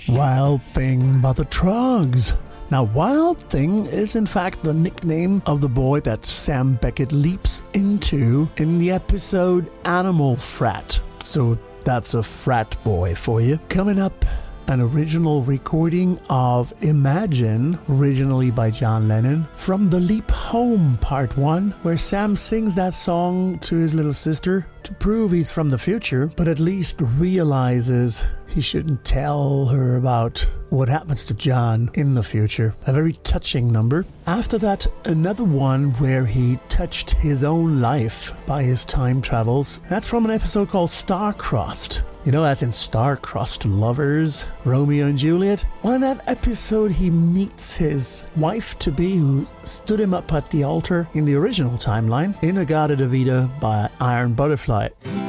Wild Thing by the Troggs. Now, Wild Thing is in fact the nickname of the boy that Sam Beckett leaps into in the episode Animal Frat. So that's a frat boy for you. Coming up, an original recording of Imagine, originally by John Lennon, from The Leap Home Part 1, where Sam sings that song to his little sister to prove he's from the future, but at least realizes he shouldn't tell her about what happens to John in the future. A very touching number. After that, another one where he touched his own life by his time travels. That's from an episode called Star-Crossed. You know, as in star-crossed lovers, Romeo and Juliet. Well, in that episode, he meets his wife-to-be who stood him up at the altar in the original timeline, In-A-Gadda-Da-Vida by Iron Butterfly.